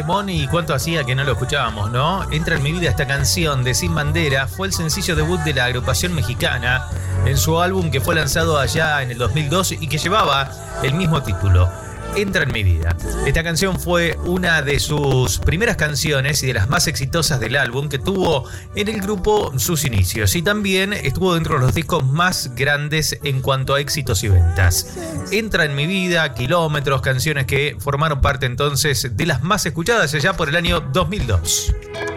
temón y cuánto hacía que no lo escuchábamos, ¿no? Entra en mi vida esta canción de Sin Bandera, fue el sencillo debut de la agrupación mexicana en su álbum que fue lanzado allá en el 2002 y que llevaba el mismo título, Entra en mi vida. Esta canción fue una de sus primeras canciones y de las más exitosas del álbum que tuvo en el grupo sus inicios y también estuvo dentro de los discos más grandes en cuanto a éxitos y ventas. Entra en mi vida, Kilómetros, canciones que formaron parte entonces de las más escuchadas allá por el año 2002.